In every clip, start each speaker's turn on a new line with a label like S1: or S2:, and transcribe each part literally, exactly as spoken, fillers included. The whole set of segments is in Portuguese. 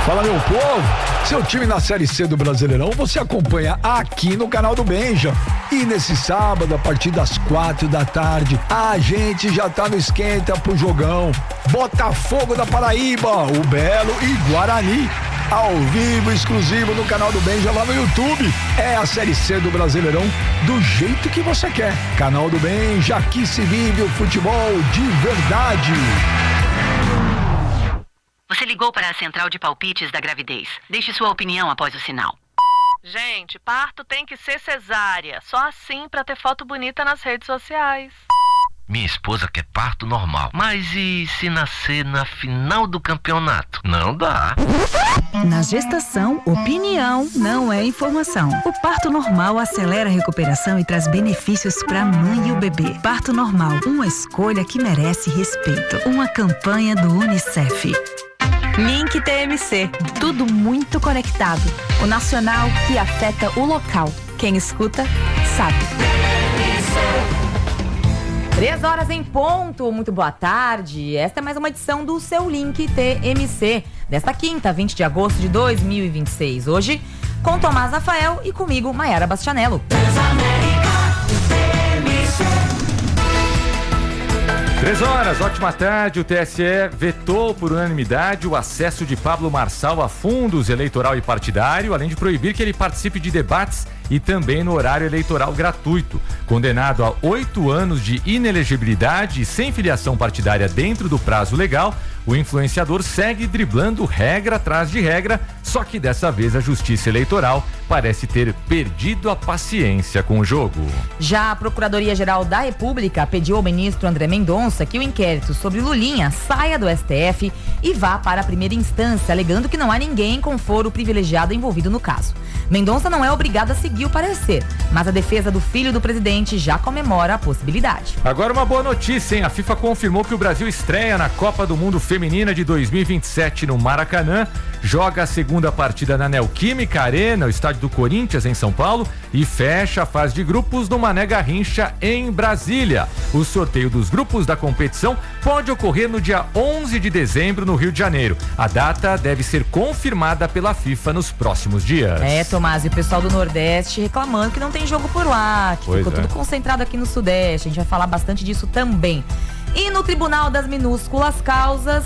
S1: Fala, meu povo, seu time na Série C do Brasileirão você acompanha aqui no canal do Benja. E nesse sábado, a partir das quatro da tarde, a gente já tá no esquenta pro jogão. Botafogo da Paraíba, o Belo e Guarani. Ao vivo, exclusivo no canal do Benja lá no YouTube. É a Série C do Brasileirão do jeito que você quer. Canal do Benja, aqui se vive o futebol de verdade.
S2: Você ligou para a central de palpites da gravidez. Deixe sua opinião após o sinal.
S3: Gente, parto tem que ser cesárea. Só assim pra ter foto bonita nas redes sociais.
S4: Minha esposa quer parto normal. Mas e se nascer na final do campeonato? Não dá.
S5: Na gestação, opinião não é informação. O parto normal acelera a recuperação e traz benefícios para a mãe e o bebê. Parto normal, uma escolha que merece respeito. Uma campanha do Unicef.
S6: Link T M C, tudo muito conectado. O nacional que afeta o local. Quem escuta, sabe.
S7: Três horas em ponto, muito boa tarde. Esta é mais uma edição do seu Link T M C, desta quinta, vinte de agosto de dois mil e vinte e seis. Hoje, com Tomás Rafael e comigo, Maiara Bastianello.
S8: Três horas, ótima tarde. O T S E vetou por unanimidade o acesso de Pablo Marçal a fundos eleitoral e partidário, além de proibir que ele participe de debates e também no horário eleitoral gratuito. Condenado a oito anos de inelegibilidade e sem filiação partidária dentro do prazo legal, o influenciador segue driblando regra atrás de regra, só que dessa vez a Justiça Eleitoral parece ter perdido a paciência com o jogo.
S7: Já a Procuradoria-Geral da República pediu ao ministro André Mendonça que o inquérito sobre Lulinha saia do S T F e vá para a primeira instância, alegando que não há ninguém com foro privilegiado envolvido no caso. Mendonça não é obrigado a seguir o parecer, mas a defesa do filho do presidente já comemora a possibilidade.
S8: Agora uma boa notícia, hein? A FIFA confirmou que o Brasil estreia na Copa do Mundo Feminina de dois mil e vinte e sete no Maracanã, joga a segunda partida na Neoquímica Arena, o estádio do Corinthians em São Paulo, e fecha a fase de grupos no Mané Garrincha em Brasília. O sorteio dos grupos da competição pode ocorrer no dia onze de dezembro no Rio de Janeiro. A data deve ser confirmada pela FIFA nos próximos dias.
S7: É, Tomás, e o pessoal do Nordeste reclamando que não tem jogo por lá, que
S8: pois
S7: ficou
S8: é.
S7: tudo concentrado aqui no Sudeste. A gente vai falar bastante disso também. E no Tribunal das Minúsculas Causas,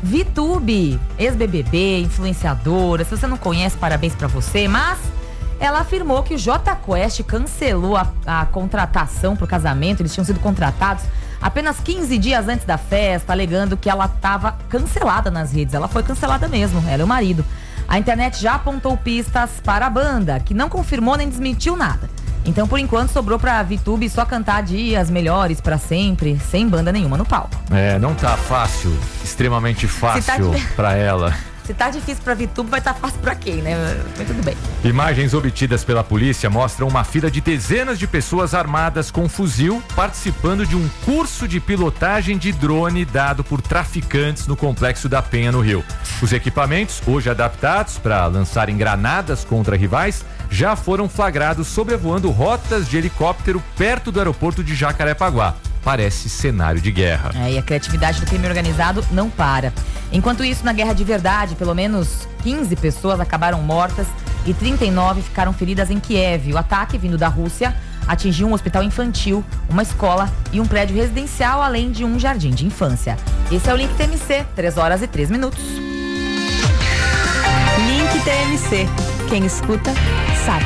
S7: Vitube, ex-B B B, influenciadora. Se você não conhece, parabéns pra você, mas ela afirmou que o Jota Quest cancelou a, a contratação pro casamento. Eles tinham sido contratados apenas quinze dias antes da festa, alegando que ela estava cancelada nas redes. Ela foi cancelada mesmo, ela e o marido. A internet já apontou pistas para a banda, que não confirmou nem desmentiu nada. Então, por enquanto, sobrou pra Vitube só cantar dias melhores pra sempre, sem banda nenhuma no palco.
S8: É, não tá fácil, extremamente fácil
S7: tá de...
S8: pra ela.
S7: Se tá difícil pra Vitube, vai estar tá fácil pra quem, né? Mas tudo bem.
S8: Imagens obtidas pela polícia mostram uma fila de dezenas de pessoas armadas com fuzil participando de um curso de pilotagem de drone dado por traficantes no Complexo da Penha, no Rio. Os equipamentos, hoje adaptados para lançarem granadas contra rivais, já foram flagrados sobrevoando rotas de helicóptero perto do aeroporto de Jacarepaguá. Parece cenário de guerra.
S7: É, e a criatividade do crime organizado não para. Enquanto isso, na guerra de verdade, pelo menos quinze pessoas acabaram mortas e trinta e nove ficaram feridas em Kiev. O ataque, vindo da Rússia, atingiu um hospital infantil, uma escola e um prédio residencial, além de um jardim de infância. Esse é o Link T M C, três horas e três minutos.
S6: Link T M C. Quem escuta, sabe.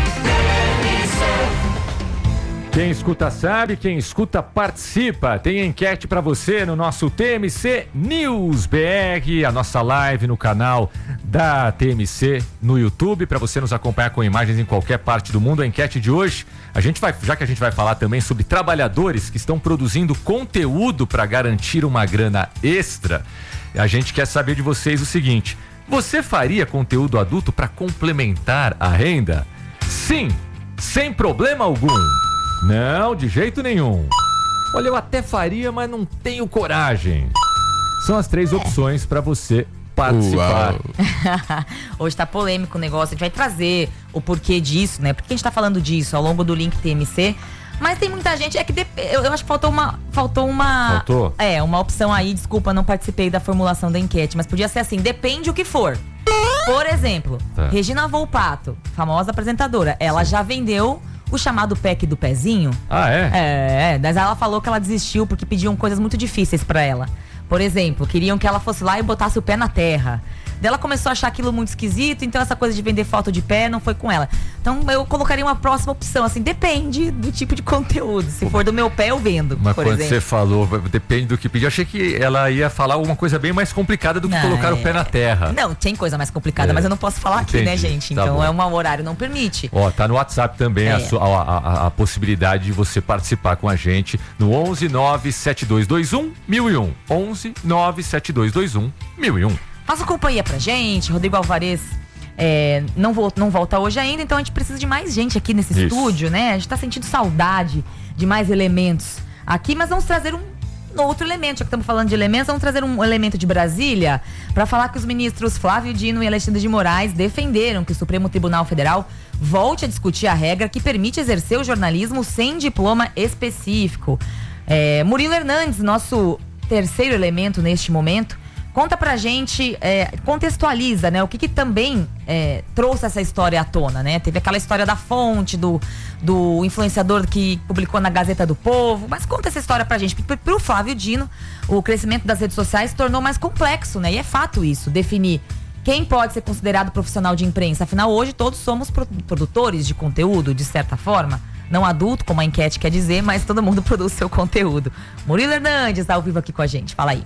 S8: Quem escuta sabe, quem escuta participa. Tem enquete pra você no nosso T M C News B R, a nossa live no canal da T M C no YouTube, pra você nos acompanhar com imagens em qualquer parte do mundo. A enquete de hoje, a gente vai, já que a gente vai falar também sobre trabalhadores que estão produzindo conteúdo pra garantir uma grana extra, a gente quer saber de vocês o seguinte: você faria conteúdo adulto pra complementar a renda? Sim, sem problema algum. Não, de jeito nenhum. Olha, eu até faria, mas não tenho coragem. São as três opções para você participar.
S7: Hoje tá polêmico o negócio, a gente vai trazer o porquê disso, né? Porque a gente tá falando disso ao longo do Link T M C. Mas tem muita gente, é que dep- eu, eu acho que faltou uma, faltou uma...
S8: Faltou?
S7: É, uma opção aí, desculpa, não participei da formulação da enquete, mas podia ser assim, depende o que for. Por exemplo,
S8: Tá.
S7: Regina Volpato, famosa apresentadora, ela já vendeu o chamado pack do pezinho.
S8: Ah, é?
S7: É, mas ela falou que ela desistiu porque pediam coisas muito difíceis pra ela. Por exemplo, queriam que ela fosse lá e botasse o pé na terra. Daí ela começou a achar aquilo muito esquisito, então essa coisa de vender foto de pé não foi com ela. Então eu colocaria uma próxima opção, assim, depende do tipo de conteúdo. Se for do meu pé, eu vendo,
S8: Mas
S7: por
S8: quando
S7: exemplo.
S8: você falou, depende do que pedir, eu achei que ela ia falar alguma coisa bem mais complicada do que
S7: Não,
S8: colocar o
S7: é-
S8: pé na terra.
S7: Não, tem coisa mais complicada,
S8: É.
S7: mas eu não posso falar aqui, né,
S8: Entendi,
S7: gente?
S8: tá
S7: Então
S8: bom.
S7: é um horário, não permite.
S8: Ó, tá no WhatsApp também a,
S7: É.
S8: sua- a, a- a possibilidade de você participar com a gente no onze nove sete dois dois um mil e um. onze nove sete dois dois um mil e um.
S7: Faça companhia pra gente, Rodrigo Alvarez é, não, vo- não volta hoje ainda, então a gente precisa de mais gente aqui nesse
S8: Isso.
S7: estúdio, né? A gente tá sentindo saudade de mais elementos aqui, mas vamos trazer um outro elemento, já que estamos falando de elementos, vamos trazer um elemento de Brasília para falar que os ministros Flávio Dino e Alexandre de Moraes defenderam que o Supremo Tribunal Federal volte a discutir a regra que permite exercer o jornalismo sem diploma específico. É, Murilo Hernandes, nosso terceiro elemento neste momento, conta pra gente, é, contextualiza, né? O que que também é, trouxe essa história à tona, né? Teve aquela história da fonte, do, do influenciador que publicou na Gazeta do Povo, mas conta essa história pra gente. Porque pro Flávio Dino, o crescimento das redes sociais se tornou mais complexo, né? E é fato isso, definir quem pode ser considerado profissional de imprensa. Afinal, hoje todos somos pro- produtores de conteúdo, de certa forma. Não adulto, como a enquete quer dizer, mas todo mundo produz seu conteúdo. Murilo Hernandes tá ao vivo aqui com a gente, fala aí.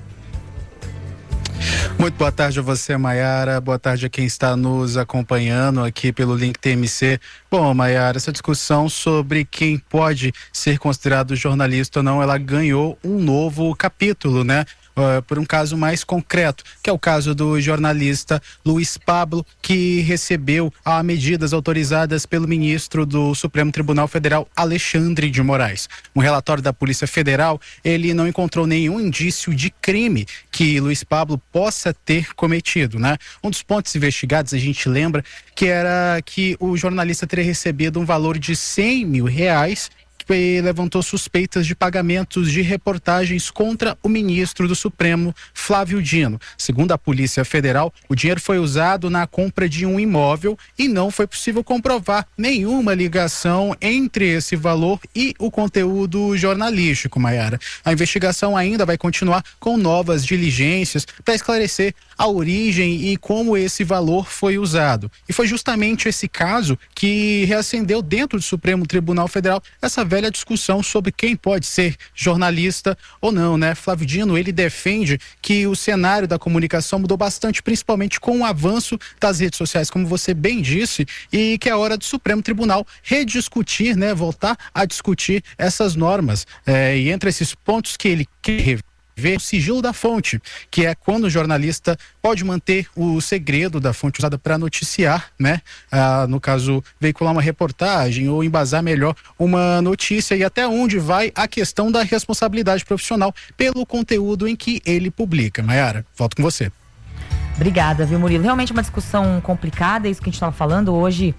S9: Muito boa tarde a você, Maiara. Boa tarde a quem está nos acompanhando aqui pelo Link T M C. Bom, Maiara, essa discussão sobre quem pode ser considerado jornalista ou não, ela ganhou um novo capítulo, né? Uh, por um caso mais concreto, que é o caso do jornalista Luiz Pablo, que recebeu ah, medidas autorizadas pelo ministro do Supremo Tribunal Federal, Alexandre de Moraes. Um relatório da Polícia Federal, ele não encontrou nenhum indício de crime que Luiz Pablo possa ter cometido, né? Um dos pontos investigados, a gente lembra, que era que o jornalista teria recebido um valor de cem mil reais e levantou suspeitas de pagamentos de reportagens contra o ministro do Supremo, Flávio Dino. Segundo a Polícia Federal, o dinheiro foi usado na compra de um imóvel e não foi possível comprovar nenhuma ligação entre esse valor e o conteúdo jornalístico, Maiara. A investigação ainda vai continuar com novas diligências para esclarecer a origem e como esse valor foi usado. E foi justamente esse caso que reacendeu dentro do Supremo Tribunal Federal essa velha discussão sobre quem pode ser jornalista ou não, né? Flávio Dino, ele defende que o cenário da comunicação mudou bastante, principalmente com o avanço das redes sociais, como você bem disse, e que é hora do Supremo Tribunal rediscutir, né? Voltar a discutir essas normas. É, e entre esses pontos que ele quer ver o sigilo da fonte, que é quando o jornalista pode manter o segredo da fonte usada para noticiar, né? Ah, no caso, veicular uma reportagem ou embasar melhor uma notícia, e até onde vai a questão da responsabilidade profissional pelo conteúdo em que ele publica. Maiara, volto com você.
S7: Obrigada, viu, Murilo? Realmente uma discussão complicada, é isso que a gente estava falando hoje.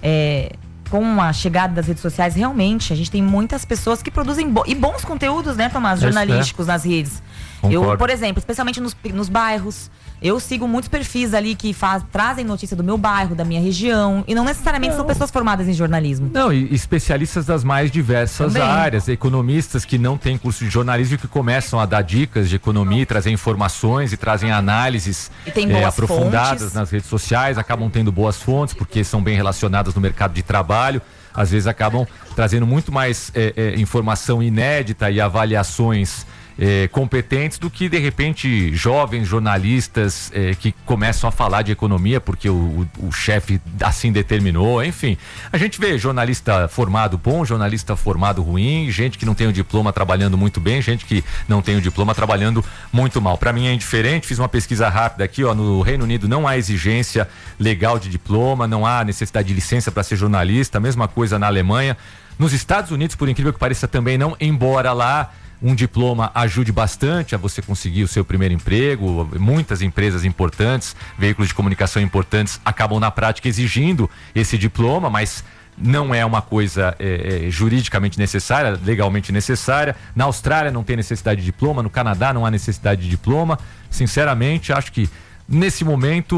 S7: É, com a chegada das redes sociais, realmente, a gente tem muitas pessoas que produzem bo- e bons conteúdos, né, Tomás?
S8: Isso,
S7: Jornalísticos nas redes. Eu,
S8: Concordo.
S7: por exemplo, especialmente nos, nos bairros, eu sigo muitos perfis ali que faz, trazem notícia do meu bairro, da minha região, e não necessariamente são pessoas formadas em jornalismo.
S8: Não, e especialistas das mais diversas
S7: Também.
S8: áreas, economistas que não têm curso de jornalismo e que começam a dar dicas de economia, trazer informações e trazem análises
S7: E tem
S8: eh,
S7: boas
S8: aprofundadas
S7: fontes.
S8: nas redes sociais, acabam tendo boas fontes porque são bem relacionadas no mercado de trabalho, às vezes acabam trazendo muito mais eh, eh, informação inédita e avaliações Eh, competentes do que de repente jovens jornalistas eh, que começam a falar de economia porque o, o, o chefe assim determinou. Enfim, a gente vê jornalista formado bom, jornalista formado ruim, gente que não tem o diploma trabalhando muito bem, gente que não tem o diploma trabalhando muito mal. Para mim é indiferente. Fiz uma pesquisa rápida aqui, ó, no Reino Unido não há exigência legal de diploma, não há necessidade de licença para ser jornalista, a mesma coisa na Alemanha. Nos Estados Unidos, por incrível que pareça, também não, embora lá um diploma ajude bastante a você conseguir o seu primeiro emprego. Muitas empresas importantes, veículos de comunicação importantes, acabam na prática exigindo esse diploma, mas não é uma coisa é, é, juridicamente necessária, legalmente necessária. Na Austrália não tem necessidade de diploma, no Canadá não há necessidade de diploma. Sinceramente, acho que nesse momento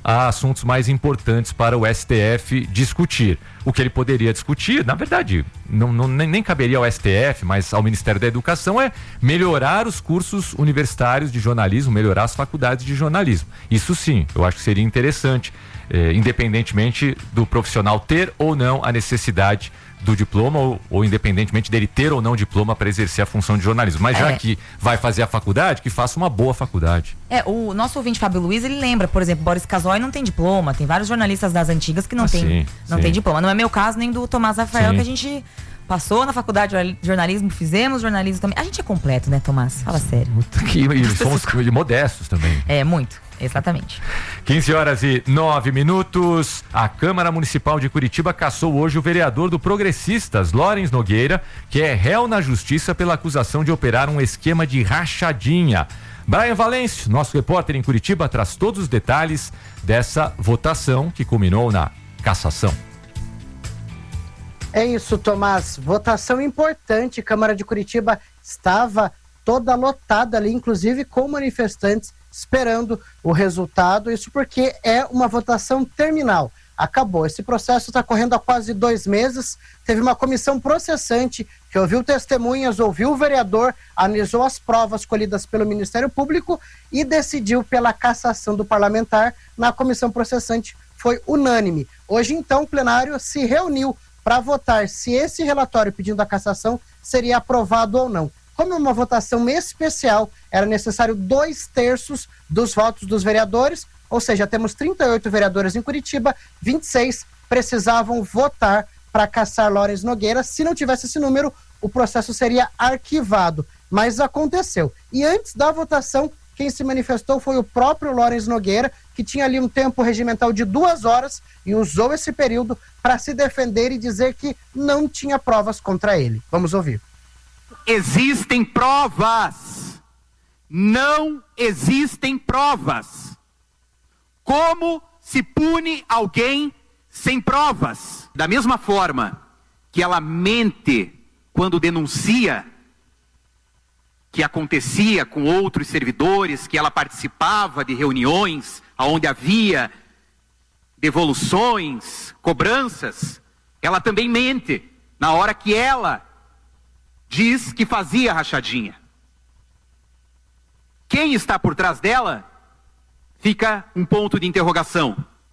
S8: há assuntos mais importantes para o S T F discutir. O que ele poderia discutir, na verdade, não, não, nem, nem caberia ao S T F, mas ao Ministério da Educação, é melhorar os cursos universitários de jornalismo, melhorar as faculdades de jornalismo. Isso sim, eu acho que seria interessante, eh, independentemente do profissional ter ou não a necessidade do diploma, ou, ou independentemente dele ter ou não diploma para exercer a função de jornalismo. Mas já
S7: É.
S8: que vai fazer a faculdade, que faça uma boa faculdade.
S7: É, o nosso ouvinte Fábio Luiz, ele lembra, por exemplo, Boris Casoy não tem diploma, tem vários jornalistas das antigas que não
S8: Ah,
S7: tem,
S8: sim,
S7: não
S8: sim.
S7: tem diploma. Não é meu caso, nem do Tomás Rafael,
S8: Sim.
S7: que a gente passou na faculdade de jornalismo, fizemos jornalismo também. A gente é completo, né, Tomás? Fala sério.
S8: Que, e somos modestos também.
S7: É, muito, exatamente.
S8: quinze horas e nove minutos. A Câmara Municipal de Curitiba cassou hoje o vereador do Progressistas, Lawrence Nogueira, que é réu na justiça pela acusação de operar um esquema de rachadinha. Brian Valêncio, nosso repórter em Curitiba, traz todos os detalhes dessa votação que culminou na cassação.
S10: É isso, Tomás. Votação importante. Câmara de Curitiba estava toda lotada ali, inclusive com manifestantes esperando o resultado. Isso porque é uma votação terminal. Acabou. Esse processo está correndo há quase dois meses. Teve uma comissão processante que ouviu testemunhas, ouviu o vereador, analisou as provas colhidas pelo Ministério Público e decidiu pela cassação do parlamentar. Na comissão processante foi unânime. Hoje, então, o plenário se reuniu para votar se esse relatório pedindo a cassação seria aprovado ou não. Como é uma votação especial, era necessário dois terços dos votos dos vereadores, ou seja, temos trinta e oito vereadores em Curitiba, vinte e seis precisavam votar para cassar Lawrence Nogueira. Se não tivesse esse número, o processo seria arquivado, mas aconteceu. E antes da votação, quem se manifestou foi o próprio Lawrence Nogueira, que tinha ali um tempo regimental de duas horas e usou esse período para se defender e dizer que não tinha provas contra ele. Vamos ouvir.
S11: Existem provas. Não existem provas. Como se pune alguém sem provas? Da mesma forma que ela mente quando denuncia que acontecia com outros servidores, que ela participava de reuniões onde havia devoluções, cobranças, ela também mente na hora que ela diz que fazia rachadinha. Quem está por trás dela? Fica um ponto de interrogação.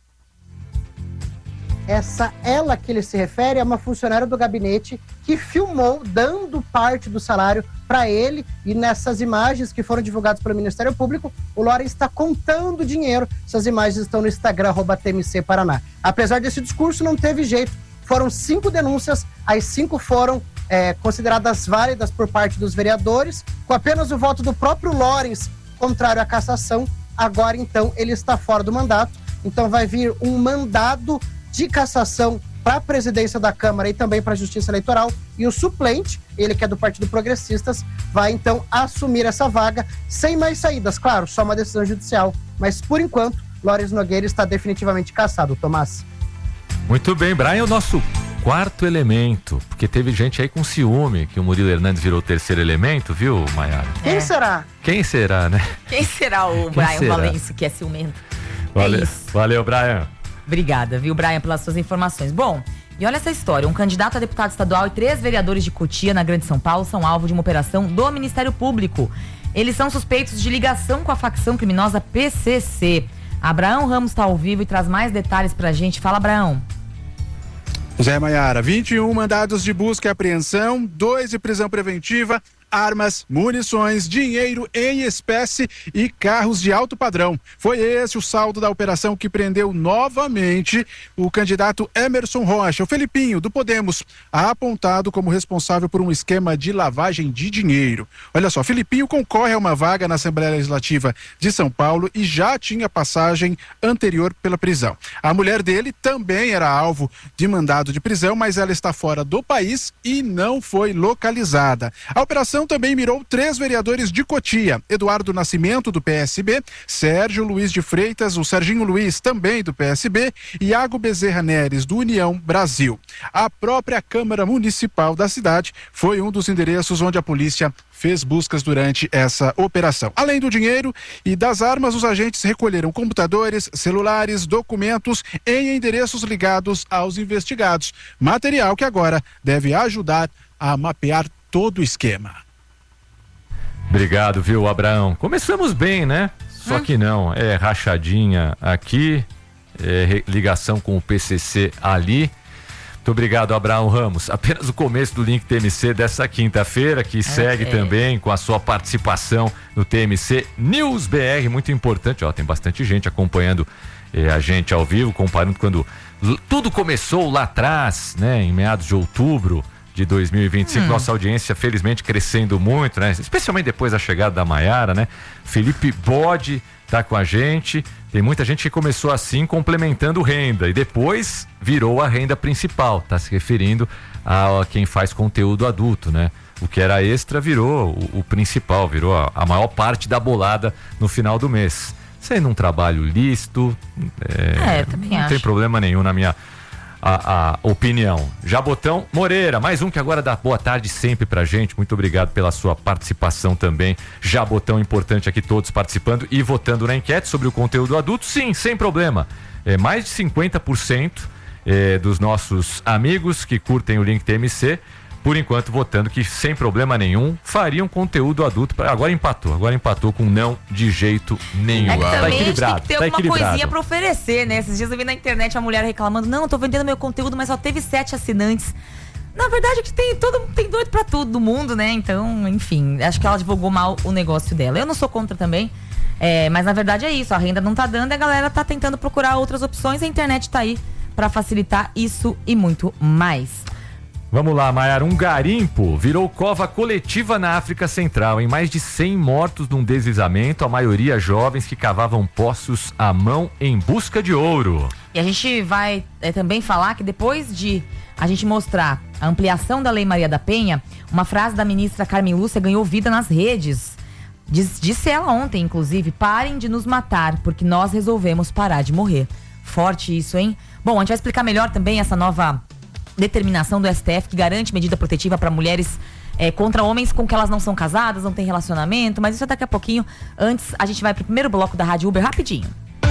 S10: Essa ela que ele se refere é uma funcionária do gabinete que filmou dando parte do salário para ele, e nessas imagens que foram divulgadas pelo Ministério Público, o Lawrence está contando dinheiro. Essas imagens estão no Instagram, arroba T M C Paraná. Apesar desse discurso, não teve jeito. Foram cinco denúncias, as cinco foram é, consideradas válidas por parte dos vereadores, com apenas o voto do próprio Lawrence contrário à cassação. Agora, então, ele está fora do mandato. Então vai vir um mandado de cassação para a presidência da Câmara e também para a Justiça Eleitoral, e o suplente, ele que é do Partido Progressistas, vai então assumir essa vaga sem mais saídas. Claro, só uma decisão judicial, mas por enquanto, Lawrence Nogueira está definitivamente cassado. Tomás.
S8: Muito bem, Brian é o nosso quarto elemento, porque teve gente aí com ciúme que o Murilo Hernandes virou o terceiro elemento, viu, Maiara?
S10: Quem é. será?
S8: Quem será, né?
S7: Quem será o
S8: Quem
S7: Brian
S8: será?
S7: Valêncio, que é ciumento?
S8: Valeu,
S7: É isso.
S8: valeu, Brian.
S7: Obrigada, viu, Brian, pelas suas informações. Bom, e olha essa história. Um candidato a deputado estadual e três vereadores de Cotia, na Grande São Paulo, são alvo de uma operação do Ministério Público. Eles são suspeitos de ligação com a facção criminosa P C C. Abraão Ramos está ao vivo e traz mais detalhes pra gente. Fala, Abraão.
S9: Zé Maiara, vinte e um mandados de busca e apreensão, dois de prisão preventiva, armas, munições, dinheiro em espécie e carros de alto padrão. Foi esse o saldo da operação que prendeu novamente o candidato Emerson Rocha, o Felipinho, do Podemos, apontado como responsável por um esquema de lavagem de dinheiro. Olha só, Felipinho concorre a uma vaga na Assembleia Legislativa de São Paulo e já tinha passagem anterior pela prisão. A mulher dele também era alvo de mandado de prisão, mas ela está fora do país e não foi localizada. A operação operação também mirou três vereadores de Cotia: Eduardo Nascimento, do P S B, Sérgio Luiz de Freitas, o Serginho Luiz, também do P S B, e Iago Bezerra Neres, do União Brasil. A própria Câmara Municipal da cidade foi um dos endereços onde a polícia fez buscas durante essa operação. Além do dinheiro e das armas, os agentes recolheram computadores, celulares, documentos em endereços ligados aos investigados. Material que agora deve ajudar a mapear todo o esquema.
S8: Obrigado, viu, Abraão? Começamos bem, né? Só que não, é rachadinha aqui, é ligação com o P C C ali. Muito obrigado, Abraão Ramos. Apenas o começo do Link T M C dessa quinta-feira, que segue também com a sua participação no T M C News B R, muito importante. Ó, tem bastante gente acompanhando eh, a gente ao vivo, comparando quando tudo começou lá atrás, né, em meados de outubro de dois mil e vinte e cinco. Hum. Nossa audiência, felizmente, crescendo muito, né? Especialmente depois da chegada da Maiara, né? Felipe Bode tá com a gente. Tem muita gente que começou assim, complementando renda, e depois virou a renda principal. Tá se referindo a quem faz conteúdo adulto, né? O que era extra virou o, o principal, virou a, a maior parte da bolada no final do mês. Sendo um trabalho lícito, é, é também não acho. Tem problema nenhum na minha a, a opinião. Jabotão Moreira, mais um que agora dá boa tarde sempre pra gente. Muito obrigado pela sua participação também. Jabotão importante aqui, todos participando e votando na enquete sobre o conteúdo adulto. Sim, sem problema. É, mais de cinquenta por cento é, dos nossos amigos que curtem o Link T M C, por enquanto votando que sem problema nenhum fariam conteúdo adulto. Pra... Agora empatou, agora empatou com não de jeito nenhum.
S7: É que
S8: tá
S7: também
S8: equilibrado,
S7: tem que ter
S8: tá
S7: alguma
S8: equilibrado.
S7: coisinha pra oferecer, né? Esses dias eu vi na internet a mulher reclamando: não, tô vendendo meu conteúdo, mas só teve sete assinantes. Na verdade, que tem todo tem doido pra tudo do mundo, né? Então, enfim, acho que ela divulgou mal o negócio dela. Eu não sou contra também, é, mas na verdade é isso, a renda não tá dando e a galera tá tentando procurar outras opções. A internet tá aí pra facilitar isso e muito mais.
S8: Vamos lá, Maiara. Um garimpo virou cova coletiva na África Central, em mais de cem mortos num deslizamento, a maioria jovens que cavavam poços à mão em busca de ouro.
S7: E a gente vai é, também falar que depois de a gente mostrar a ampliação da Lei Maria da Penha, uma frase da ministra Carmen Lúcia ganhou vida nas redes. Diz, disse ela ontem, inclusive: parem de nos matar, porque nós resolvemos parar de morrer. Forte isso, hein? Bom, a gente vai explicar melhor também essa nova determinação do S T F que garante medida protetiva para mulheres é, contra homens com que elas não são casadas, não têm relacionamento, mas isso é daqui a pouquinho. Antes, a gente vai pro primeiro bloco da Rádio Uber rapidinho.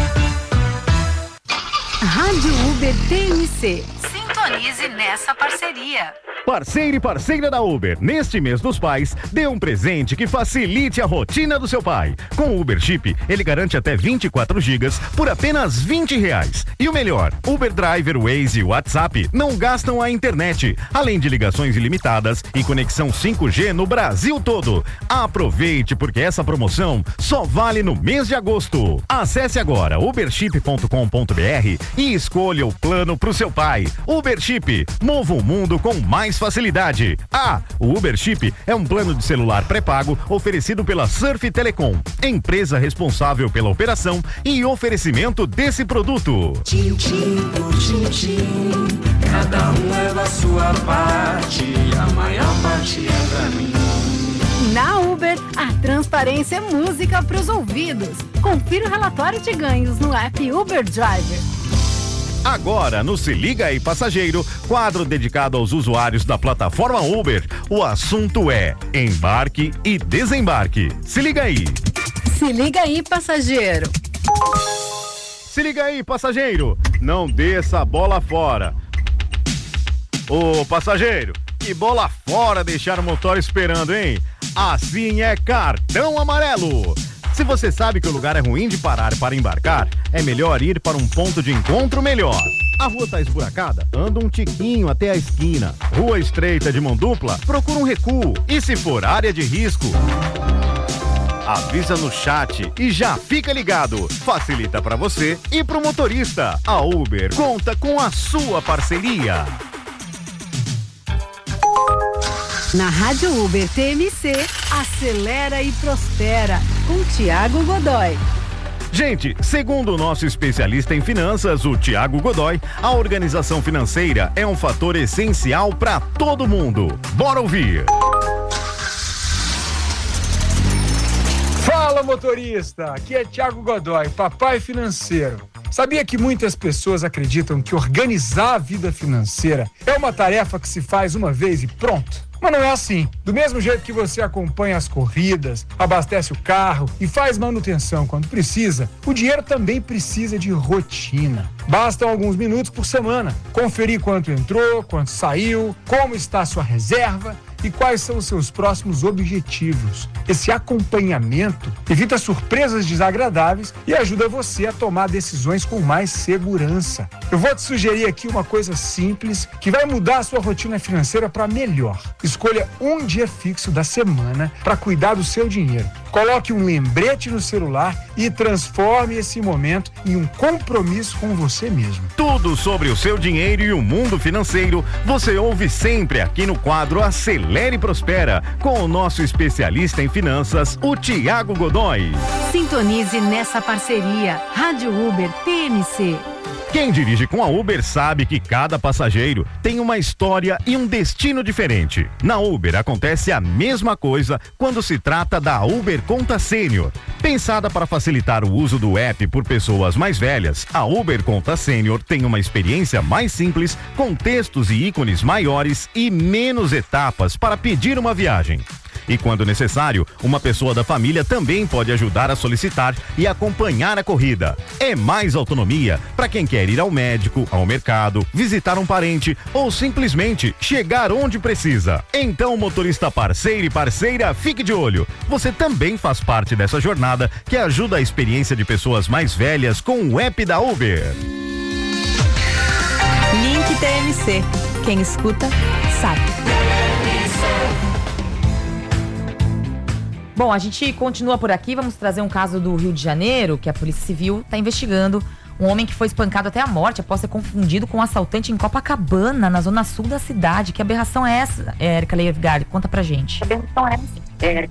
S12: Rádio Uber T M C.
S2: Sintonize nessa parceria.
S13: Parceiro e parceira da Uber, neste mês dos pais, dê um presente que facilite a rotina do seu pai. Com o Uber Chip, ele garante até vinte e quatro gigas por apenas vinte reais. E o melhor, Uber Driver, Waze e WhatsApp não gastam a internet, além de ligações ilimitadas e conexão cinco G no Brasil todo. Aproveite, porque essa promoção só vale no mês de agosto. Acesse agora uberchip ponto com ponto br e escolha o plano pro seu pai. Uber Chip, mova o mundo com mais facilidade. Ah, o Uber Chip é um plano de celular pré-pago oferecido pela Surf Telecom, empresa responsável pela operação e oferecimento desse produto.
S14: Tchim, tchim, tchim, tchim, cada um leva a sua parte, a maior parte é pra mim.
S12: Na Uber, a transparência é música pros ouvidos. Confira o relatório de ganhos no app Uber Driver.
S13: Agora, no Se Liga Aí Passageiro, quadro dedicado aos usuários da plataforma Uber. O assunto é embarque e desembarque. Se liga aí.
S12: Se liga aí, passageiro.
S13: Se liga aí, passageiro. Não desça a bola fora. Ô, passageiro, que bola fora deixar o motor esperando, hein? Assim é cartão amarelo. Se você sabe que o lugar é ruim de parar para embarcar, é melhor ir para um ponto de encontro melhor. A rua tá esburacada? Anda um tiquinho até a esquina. Rua estreita de mão dupla? Procura um recuo. E se for área de risco, avisa no chat e já fica ligado. Facilita para você e pro motorista. A Uber conta com a sua parceria.
S12: Na Rádio Uber T M C, acelera e prospera, com Tiago Godoy.
S13: Gente, segundo o nosso especialista em finanças, o Tiago Godoy, a organização financeira é um fator essencial para todo mundo. Bora ouvir!
S15: Fala, motorista! Aqui é Thiago Godoy, papai financeiro. Sabia que muitas pessoas acreditam que organizar a vida financeira é uma tarefa que se faz uma vez e pronto? Mas não é assim. Do mesmo jeito que você acompanha as corridas, abastece o carro e faz manutenção quando precisa, o dinheiro também precisa de rotina. Bastam alguns minutos por semana. Conferir quanto entrou, quanto saiu, como está a sua reserva e quais são os seus próximos objetivos. Esse acompanhamento evita surpresas desagradáveis e ajuda você a tomar decisões com mais segurança. Eu vou te sugerir aqui uma coisa simples que vai mudar a sua rotina financeira para melhor. Escolha um dia fixo da semana para cuidar do seu dinheiro. Coloque um lembrete no celular e transforme esse momento em um compromisso com você mesmo.
S13: Tudo sobre o seu dinheiro e o mundo financeiro você ouve sempre aqui no quadro Acelere e Prospera, com o nosso especialista em finanças, o Thiago Godoy.
S12: Sintonize nessa parceria. Rádio Uber T M C.
S13: Quem dirige com a Uber sabe que cada passageiro tem uma história e um destino diferente. Na Uber acontece a mesma coisa quando se trata da Uber Conta Sênior. Pensada para facilitar o uso do app por pessoas mais velhas, a Uber Conta Sênior tem uma experiência mais simples, com textos e ícones maiores e menos etapas para pedir uma viagem. E quando necessário, uma pessoa da família também pode ajudar a solicitar e acompanhar a corrida. É mais autonomia para quem quer ir ao médico, ao mercado, visitar um parente ou simplesmente chegar onde precisa. Então, motorista parceiro e parceira, fique de olho. Você também faz parte dessa jornada que ajuda a experiência de pessoas mais velhas com o app da Uber.
S6: Link T M C. Quem escuta, sabe.
S7: Bom, a gente continua por aqui, vamos trazer um caso do Rio de Janeiro, que a Polícia Civil está investigando. Um homem que foi espancado até a morte após ser confundido com um assaltante em Copacabana, na zona sul da cidade. Que aberração é essa, Érica Leivgard? Conta pra gente.
S16: Que aberração é essa?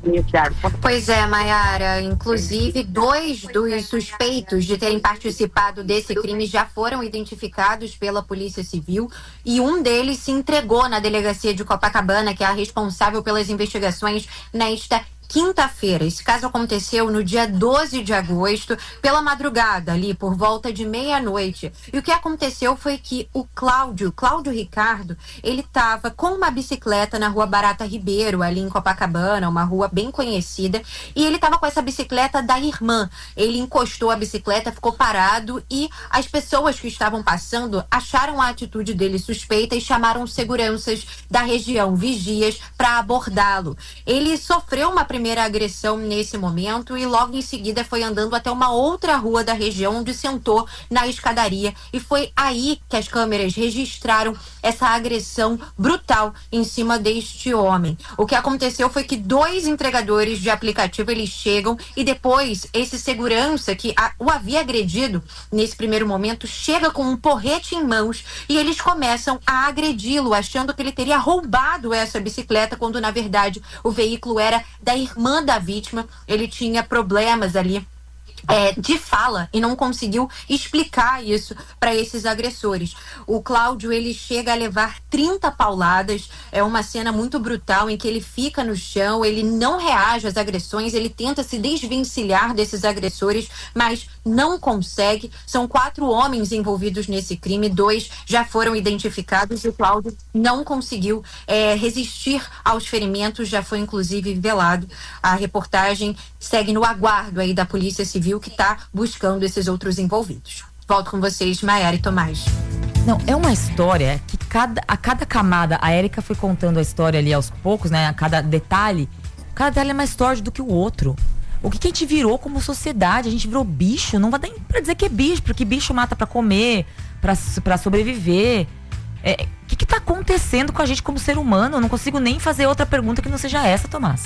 S16: Pois é, Mayara, inclusive dois dos suspeitos de terem participado desse crime já foram identificados pela Polícia Civil e um deles se entregou na delegacia de Copacabana, que é a responsável pelas investigações nesta quinta-feira. Esse caso aconteceu no dia doze de agosto, pela madrugada, ali por volta de meia-noite. E o que aconteceu foi que o Cláudio, Cláudio Ricardo, ele estava com uma bicicleta na rua Barata Ribeiro, ali em Copacabana, uma rua bem conhecida, e ele estava com essa bicicleta da irmã. Ele encostou a bicicleta, ficou parado e as pessoas que estavam passando acharam a atitude dele suspeita e chamaram seguranças da região, vigias, para abordá-lo. Ele sofreu uma primeira primeira agressão nesse momento e logo em seguida foi andando até uma outra rua da região onde sentou na escadaria e foi aí que as câmeras registraram essa agressão brutal em cima deste homem. O que aconteceu foi que dois entregadores de aplicativo eles chegam e depois esse segurança que a, o havia agredido nesse primeiro momento chega com um porrete em mãos e eles começam a agredi-lo achando que ele teria roubado essa bicicleta quando na verdade o veículo era da irmã da vítima. Ele tinha problemas ali É, de fala e não conseguiu explicar isso para esses agressores. O Cláudio ele chega a levar trinta pauladas, é uma cena muito brutal em que ele fica no chão, ele não reage às agressões, ele tenta se desvencilhar desses agressores, mas não consegue. São quatro homens envolvidos nesse crime, dois já foram identificados e o Cláudio não conseguiu é, resistir aos ferimentos, já foi inclusive velado. A reportagem segue no aguardo aí da Polícia Civil que está buscando esses outros envolvidos. Volto com vocês, Mayara e Tomás.
S7: Não, é uma história que cada, a cada camada, a Érica foi contando a história ali aos poucos, né? A cada detalhe, cada detalhe é mais torto do que o outro. O que, que a gente virou como sociedade? A gente virou bicho, não vai dar pra dizer que é bicho, porque bicho mata pra comer, pra, pra sobreviver. É, o que que tá acontecendo com a gente como ser humano? Eu não consigo nem fazer outra pergunta que não seja essa, Tomás.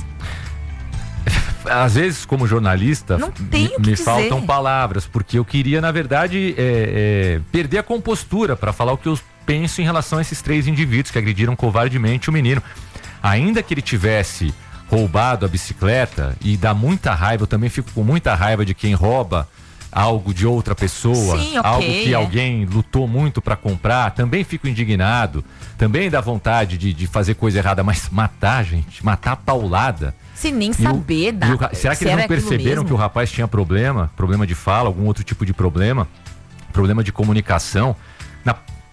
S8: Às vezes, como jornalista,
S7: não tem
S8: me, me faltam palavras, porque eu queria, na verdade, é, é, perder a compostura para falar o que eu penso em relação a esses três indivíduos que agrediram covardemente o menino. Ainda que ele tivesse roubado a bicicleta, e dá muita raiva, eu também fico com muita raiva de quem rouba algo de outra pessoa,
S7: Sim, okay,
S8: algo que
S7: é.
S8: alguém lutou muito para comprar, também fico indignado, também dá vontade de, de fazer coisa errada, mas matar, gente, matar a paulada.
S7: Se nem
S8: E o-
S7: saber da.
S8: e o ra- será que
S7: se
S8: eles
S7: era
S8: não
S7: aquilo
S8: perceberam
S7: mesmo?
S8: que o rapaz tinha problema, problema de fala, algum outro tipo de problema, problema de comunicação? Na,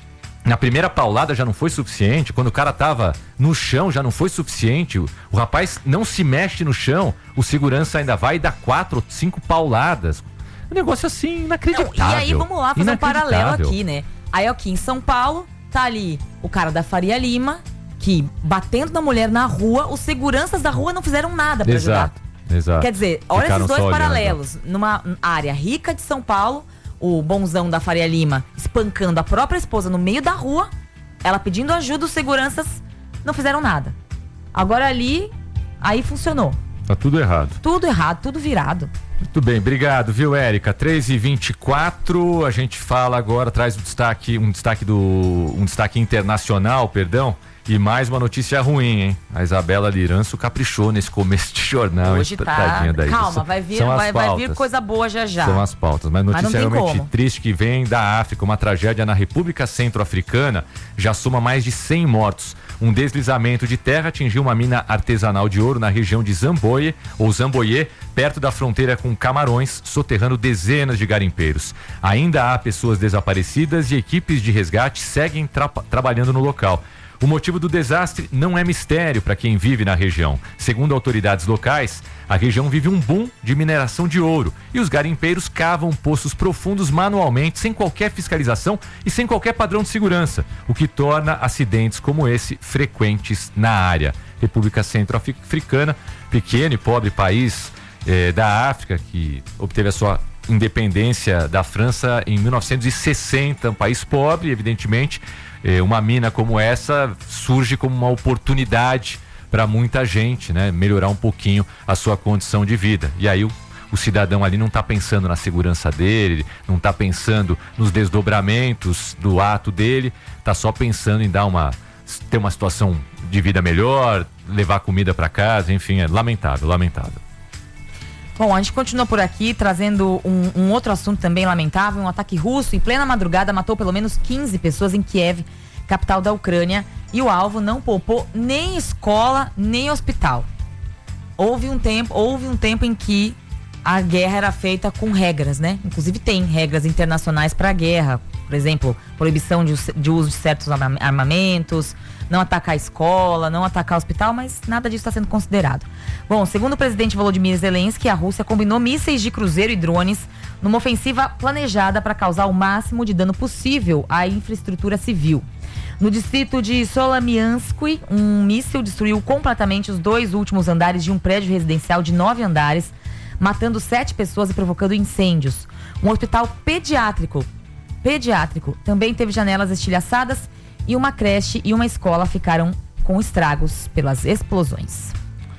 S8: na primeira paulada já não foi suficiente, quando o cara tava no chão já não foi suficiente, o, o rapaz não se mexe no chão, o segurança ainda vai e dá quatro ou cinco pauladas. Um negócio assim inacreditável.
S7: Não, e aí vamos lá fazer um paralelo
S8: Inacreditável.
S7: aqui, né? Aí aqui em São Paulo, tá ali o cara da Faria Lima, que batendo na mulher na rua, os seguranças da rua não fizeram nada pra ajudar.
S8: Exato, exato.
S7: Quer dizer, olha
S8: Ficaram
S7: esses dois
S8: só olhando.
S7: paralelos. Numa área rica de São Paulo, o bonzão da Faria Lima espancando a própria esposa no meio da rua, ela pedindo ajuda, os seguranças não fizeram nada. Agora ali, aí funcionou.
S8: Tá tudo errado.
S7: Tudo errado, tudo virado.
S8: Muito bem, obrigado, viu, Érica? três e vinte e quatro, a gente fala agora, traz um destaque, um destaque do. um destaque internacional, perdão. E mais uma notícia ruim, hein? A Isabela Liranço caprichou nesse começo de jornal.
S7: Hoje
S8: hein?
S7: tá.
S8: Tadinha da Isa.
S7: Calma, vai vir,
S8: São as
S7: vai, vai vir
S8: pautas.
S7: coisa boa já já.
S8: São as pautas, mas
S7: Mas não
S8: notícia
S7: tem
S8: realmente
S7: como.
S8: triste que vem da África. Uma tragédia na República Centro-Africana já soma mais de cem mortos. Um deslizamento de terra atingiu uma mina artesanal de ouro na região de Zamboye, ou Zamboye, perto da fronteira com Camarões, soterrando dezenas de garimpeiros. Ainda há pessoas desaparecidas e equipes de resgate seguem tra- trabalhando no local. O motivo do desastre não é mistério para quem vive na região. Segundo autoridades locais, a região vive um boom de mineração de ouro e os garimpeiros cavam poços profundos manualmente, sem qualquer fiscalização e sem qualquer padrão de segurança, o que torna acidentes como esse frequentes na área. República Centro-Africana, pequeno e pobre país eh, da África, que obteve a sua independência da França em mil novecentos e sessenta, um país pobre, evidentemente. Eh, uma mina como essa surge como uma oportunidade para muita gente, né? Melhorar um pouquinho a sua condição de vida. E aí o, o cidadão ali não está pensando na segurança dele, não está pensando nos desdobramentos do ato dele, está só pensando em dar uma, ter uma situação de vida melhor, levar comida para casa, enfim, é lamentável, lamentável.
S7: Bom, a gente continua por aqui trazendo um, um outro assunto também lamentável. Um ataque russo em plena madrugada matou pelo menos quinze pessoas em Kiev, capital da Ucrânia, e o alvo não poupou nem escola nem hospital. Houve um tempo, houve um tempo em que a guerra era feita com regras, né? Inclusive tem regras internacionais para a guerra, por exemplo, proibição de, de uso de certos arma- armamentos, não atacar a escola, não atacar o hospital, mas nada disso está sendo considerado. Bom, segundo o presidente Volodymyr Zelensky, a Rússia combinou mísseis de cruzeiro e drones numa ofensiva planejada para causar o máximo de dano possível à infraestrutura civil. No distrito de Solamiansk, um míssil destruiu completamente os dois últimos andares de um prédio residencial de nove andares, matando sete pessoas e provocando incêndios. Um hospital pediátrico, pediátrico também teve janelas estilhaçadas e uma creche e uma escola ficaram com estragos pelas explosões.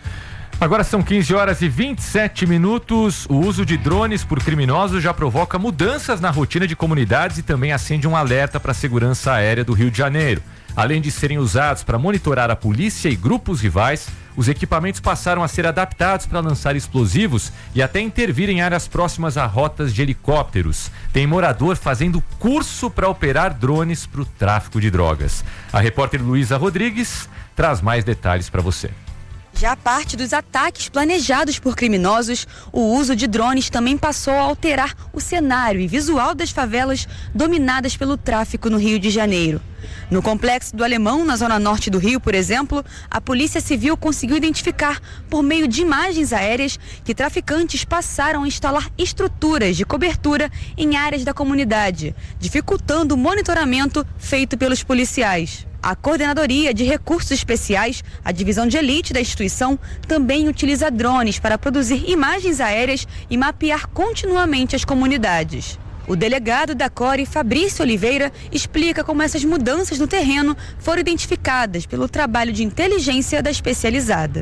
S8: Agora são quinze horas e vinte e sete minutos. O uso de drones por criminosos já provoca mudanças na rotina de comunidades e também acende um alerta para a segurança aérea do Rio de Janeiro. Além de serem usados para monitorar a polícia e grupos rivais, os equipamentos passaram a ser adaptados para lançar explosivos e até intervir em áreas próximas a rotas de helicópteros. Tem morador fazendo curso para operar drones para o tráfico de drogas. A repórter Luísa Rodrigues traz mais detalhes para você.
S17: Já parte dos ataques planejados por criminosos, o uso de drones também passou a alterar o cenário e visual das favelas dominadas pelo tráfico no Rio de Janeiro. No Complexo do Alemão, na zona norte do Rio, por exemplo, a Polícia Civil conseguiu identificar, por meio de imagens aéreas, que traficantes passaram a instalar estruturas de cobertura em áreas da comunidade, dificultando o monitoramento feito pelos policiais. A Coordenadoria de Recursos Especiais, a divisão de elite da instituição, também utiliza drones para produzir imagens aéreas e mapear continuamente as comunidades. O delegado da Core, Fabrício Oliveira, explica como essas mudanças no terreno foram identificadas pelo trabalho de inteligência da especializada.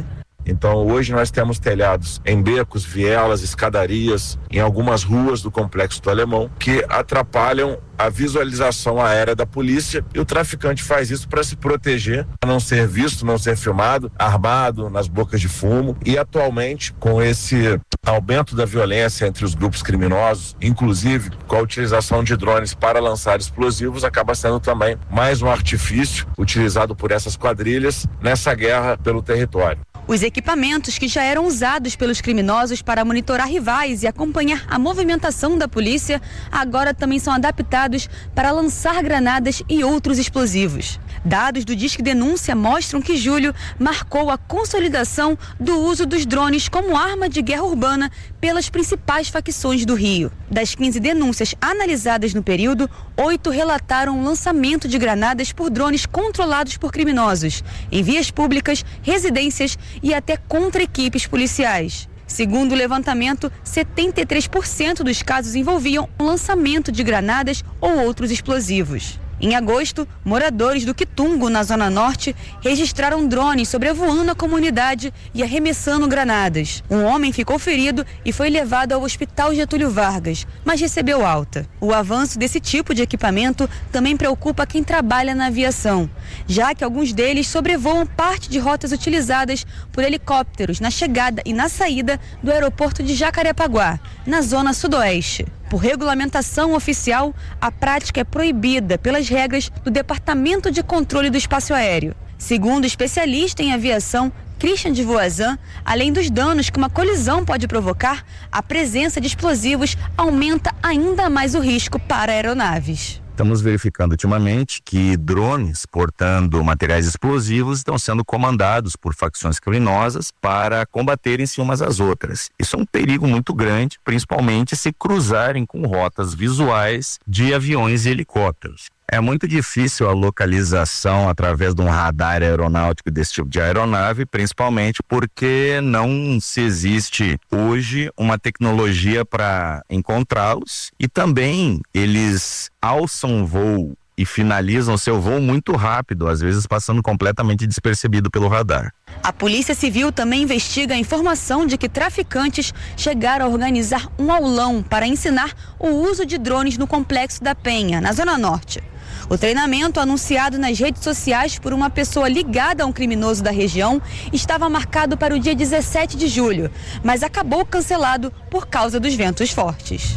S18: Então hoje nós temos telhados em becos, vielas, escadarias, em algumas ruas do Complexo do Alemão, que atrapalham a visualização aérea da polícia, e o traficante faz isso para se proteger, para não ser visto, não ser filmado, armado, nas bocas de fumo. E atualmente, com esse aumento da violência entre os grupos criminosos, inclusive com a utilização de drones para lançar explosivos, acaba sendo também mais um artifício utilizado por essas quadrilhas nessa guerra pelo território.
S17: Os equipamentos que já eram usados pelos criminosos para monitorar rivais e acompanhar a movimentação da polícia, agora também são adaptados para lançar granadas e outros explosivos. Dados do Disque Denúncia mostram que julho marcou a consolidação do uso dos drones como arma de guerra urbana pelas principais facções do Rio. Das quinze denúncias analisadas no período, oito relataram o lançamento de granadas por drones controlados por criminosos, em vias públicas, residências e até contra equipes policiais. Segundo o levantamento, setenta e três por cento dos casos envolviam o lançamento de granadas ou outros explosivos. Em agosto, moradores do Quitungo, na Zona Norte, registraram drones sobrevoando a comunidade e arremessando granadas. Um homem ficou ferido e foi levado ao Hospital Getúlio Vargas, mas recebeu alta. O avanço desse tipo de equipamento também preocupa quem trabalha na aviação, já que alguns deles sobrevoam parte de rotas utilizadas por helicópteros na chegada e na saída do aeroporto de Jacarepaguá, na Zona Sudoeste. Por regulamentação oficial, a prática é proibida pelas regras do Departamento de Controle do Espaço Aéreo. Segundo o especialista em aviação, Christian de Voisin, além dos danos que uma colisão pode provocar, a presença de explosivos aumenta ainda mais o risco para aeronaves.
S19: Estamos verificando ultimamente que drones portando materiais explosivos estão sendo comandados por facções criminosas para combaterem-se umas às outras. Isso é um perigo muito grande, principalmente se cruzarem com rotas visuais de aviões e helicópteros. É muito difícil a localização através de um radar aeronáutico desse tipo de aeronave, principalmente porque não se existe hoje uma tecnologia para encontrá-los, e também eles alçam voo e finalizam seu voo muito rápido, às vezes passando completamente despercebido pelo radar.
S17: A Polícia Civil também investiga a informação de que traficantes chegaram a organizar um aulão para ensinar o uso de drones no Complexo da Penha, na Zona Norte. O treinamento, anunciado nas redes sociais por uma pessoa ligada a um criminoso da região, estava marcado para o dia dezessete de julho, mas acabou cancelado por causa dos ventos fortes.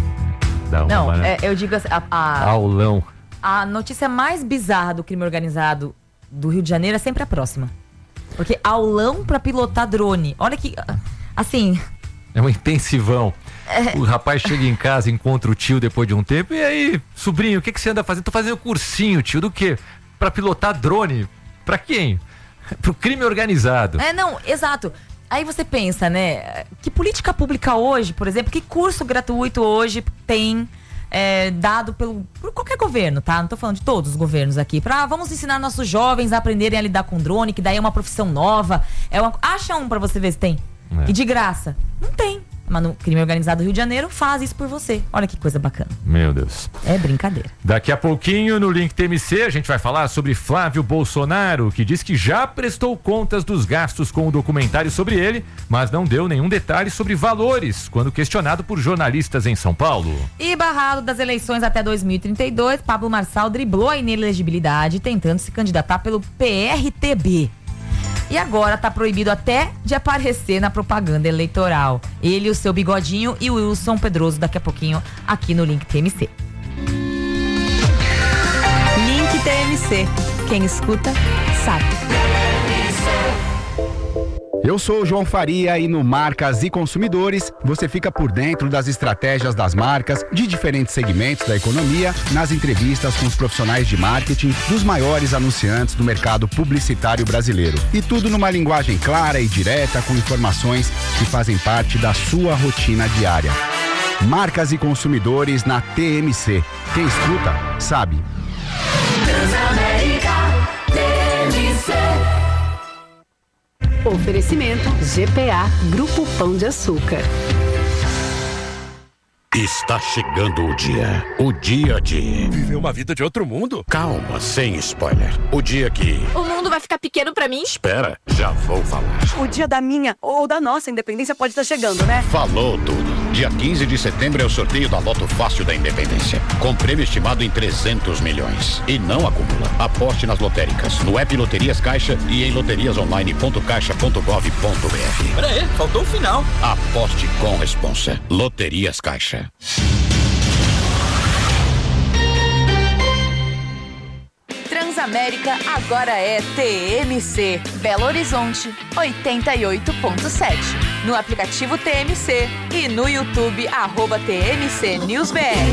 S8: Não,
S7: Não
S8: uma...
S7: é, eu digo assim, a, a,
S8: aulão.
S7: A notícia mais bizarra do crime organizado do Rio de Janeiro é sempre a próxima. Porque aulão pra pilotar drone. Olha que, assim...
S8: É um intensivão. É. O rapaz chega em casa, encontra o tio depois de um tempo. E aí, sobrinho, o que, que você anda fazendo? Tô fazendo cursinho, tio, do quê? Pra pilotar drone. Pra quem? Pro crime organizado.
S7: É, não, exato. Aí você pensa, né? Que política pública hoje, por exemplo, que curso gratuito hoje tem é, dado pelo, por qualquer governo, tá? Não tô falando de todos os governos aqui. Pra, vamos ensinar nossos jovens a aprenderem a lidar com drone, que daí é uma profissão nova. É uma, acha um pra você ver se tem. É. E de graça. Não tem. Mas no crime organizado do Rio de Janeiro faz isso por você. Olha que coisa bacana.
S8: Meu Deus.
S7: É brincadeira.
S8: Daqui a pouquinho, no Link T M C, a gente vai falar sobre Flávio Bolsonaro, que diz que já prestou contas dos gastos com o documentário sobre ele, mas não deu nenhum detalhe sobre valores, quando questionado por jornalistas em São Paulo.
S7: E barrado das eleições até dois mil e trinta e dois, Pablo Marçal driblou a inelegibilidade, tentando se candidatar pelo P R T B. E agora tá proibido até de aparecer na propaganda eleitoral. Ele, o seu bigodinho e o Wilson Pedroso daqui a pouquinho aqui no Link T M C.
S17: Link T M C. Quem escuta, sabe.
S20: Eu sou o João Faria e no Marcas e Consumidores você fica por dentro das estratégias das marcas de diferentes segmentos da economia, nas entrevistas com os profissionais de marketing dos maiores anunciantes do mercado publicitário brasileiro. E tudo numa linguagem clara e direta, com informações que fazem parte da sua rotina diária. Marcas e Consumidores na T M C. Quem escuta, sabe.
S12: Transamérica T M C. Oferecimento G P A Grupo Pão de Açúcar.
S21: Está chegando o dia. O dia de...
S22: Viver uma vida de outro mundo?
S21: Calma, sem spoiler. O dia que...
S23: O mundo vai ficar pequeno pra mim?
S21: Espera, já vou falar.
S24: O dia da minha ou da nossa independência pode estar chegando, né?
S21: Falou tudo. Dia quinze de setembro é o sorteio da Loto Fácil da Independência. Com prêmio estimado em trezentos milhões. E não acumula. Aposte nas lotéricas, no app Loterias Caixa e em loterias online ponto caixa ponto gov ponto br.
S22: Pera aí, faltou o final.
S21: Aposte com responsa. Loterias Caixa.
S6: Transamérica agora é T M C, Belo Horizonte, oitenta e oito ponto sete. No aplicativo T M C e no YouTube, arroba T M C News B R.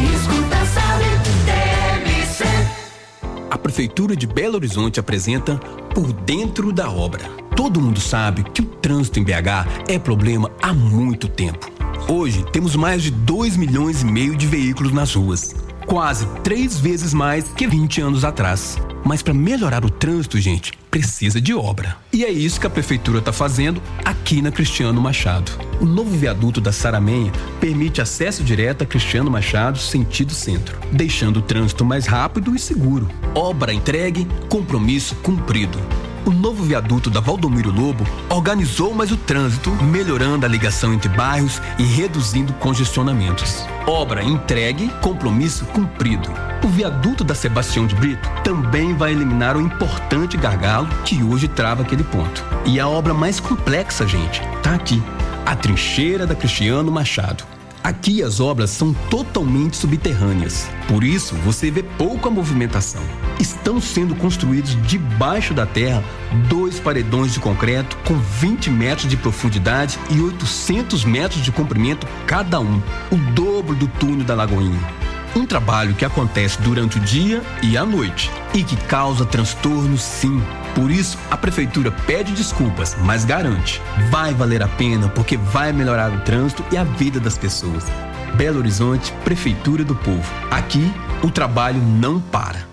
S25: A Prefeitura de Belo Horizonte apresenta Por Dentro da Obra. Todo mundo sabe que o trânsito em B H é problema há muito tempo. Hoje temos mais de dois milhões e meio de veículos nas ruas. Quase três vezes mais que vinte anos atrás. Mas para melhorar o trânsito, gente, precisa de obra. E é isso que a Prefeitura está fazendo aqui na Cristiano Machado. O novo viaduto da Saramenha permite acesso direto a Cristiano Machado, sentido centro, deixando o trânsito mais rápido e seguro. Obra entregue, compromisso cumprido. O novo viaduto da Valdomiro Lobo organizou mais o trânsito, melhorando a ligação entre bairros e reduzindo congestionamentos. Obra entregue, compromisso cumprido. O viaduto da Sebastião de Brito também vai eliminar o importante gargalo que hoje trava aquele ponto. E a obra mais complexa, gente, tá aqui. A trincheira da Cristiano Machado. Aqui as obras são totalmente subterrâneas, por isso você vê pouca movimentação. Estão sendo construídos debaixo da terra dois paredões de concreto com vinte metros de profundidade e oitocentos metros de comprimento cada um, o dobro do túnel da Lagoinha. Um trabalho que acontece durante o dia e à noite e que causa transtornos, sim. Por isso, a Prefeitura pede desculpas, mas garante, vai valer a pena porque vai melhorar o trânsito e a vida das pessoas. Belo Horizonte, Prefeitura do Povo. Aqui, o trabalho não para.